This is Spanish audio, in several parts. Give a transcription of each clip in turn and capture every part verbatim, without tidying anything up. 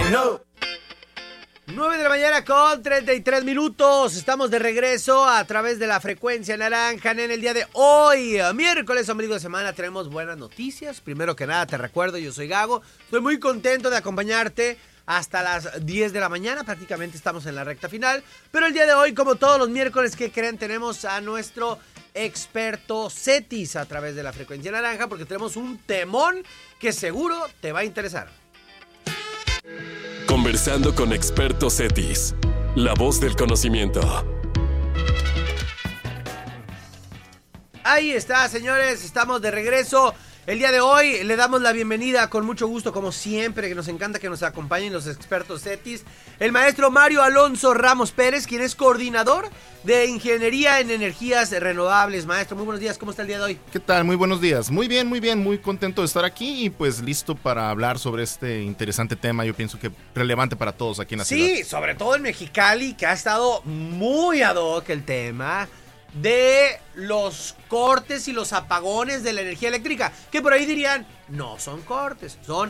No. nueve de la mañana con treinta y tres minutos. Estamos de regreso a través de la frecuencia naranja. En el día de hoy, miércoles, ombligo de semana, tenemos buenas noticias. Primero que nada, te recuerdo, yo soy Gago. Estoy muy contento de acompañarte hasta las diez de la mañana. Prácticamente estamos en la recta final. Pero el día de hoy, como todos los miércoles, ¿qué creen? Tenemos a nuestro experto Cetis a través de la frecuencia naranja, porque tenemos un temón que seguro te va a interesar. Conversando con experto Cetis, la voz del conocimiento. Ahí está, señores, estamos de regreso. El día de hoy le damos la bienvenida con mucho gusto, como siempre, que nos encanta que nos acompañen los expertos Cetis. El maestro Mario Alonso Ramos Pérez, quien es coordinador de Ingeniería en Energías Renovables. Maestro, muy buenos días, ¿cómo está el día de hoy? ¿Qué tal? Muy buenos días. Muy bien, muy bien, muy contento de estar aquí y pues listo para hablar sobre este interesante tema. Yo pienso que relevante para todos aquí en la sí, ciudad. Sí, sobre todo en Mexicali, que ha estado muy ad hoc el tema de los cortes y los apagones de la energía eléctrica, que por ahí dirían, no son cortes, son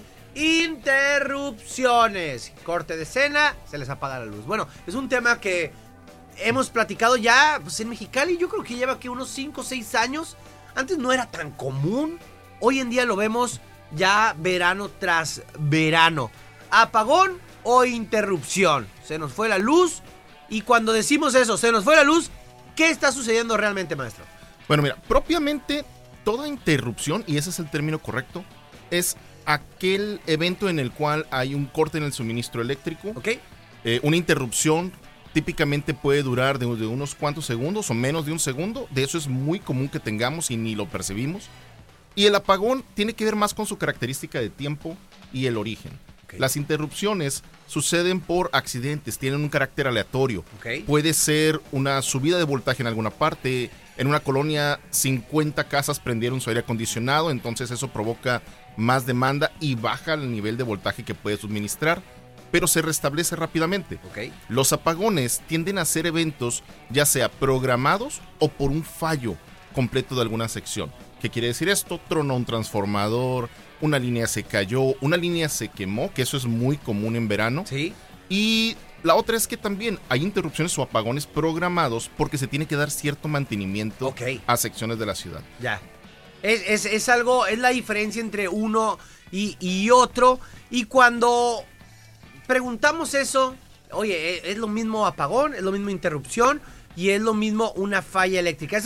interrupciones. Corte de cena, se les apaga la luz. Bueno, es un tema que hemos platicado ya pues, en Mexicali. Yo creo que lleva aquí unos cinco o seis años. Antes no era tan común. Hoy en día lo vemos ya verano tras verano. Apagón o interrupción. Se nos fue la luz. Y cuando decimos eso, se nos fue la luz, ¿qué está sucediendo realmente, maestro? Bueno, mira, propiamente toda interrupción, y ese es el término correcto, es aquel evento en el cual hay un corte en el suministro eléctrico. Ok. Eh, una interrupción típicamente puede durar de, de unos cuantos segundos o menos de un segundo. De eso es muy común que tengamos y ni lo percibimos. Y el apagón tiene que ver más con su característica de tiempo y el origen. Okay. Las interrupciones suceden por accidentes, tienen un carácter aleatorio. Okay. Puede ser una subida de voltaje en alguna parte. En una colonia, cincuenta casas prendieron su aire acondicionado, entonces eso provoca más demanda y baja el nivel de voltaje que puede suministrar, pero se restablece rápidamente. Okay. Los apagones tienden a ser eventos ya sea programados o por un fallo completo de alguna sección. ¿Qué quiere decir esto? Tronó un transformador, una línea se cayó, una línea se quemó, que eso es muy común en verano. Sí. Y la otra es que también hay interrupciones o apagones programados porque se tiene que dar cierto mantenimiento okay. a secciones de la ciudad. Ya. Es, es, es algo, es la diferencia entre uno y, y otro. Y cuando preguntamos eso, oye, ¿es lo mismo apagón? ¿Es lo mismo interrupción? Y es lo mismo una falla eléctrica.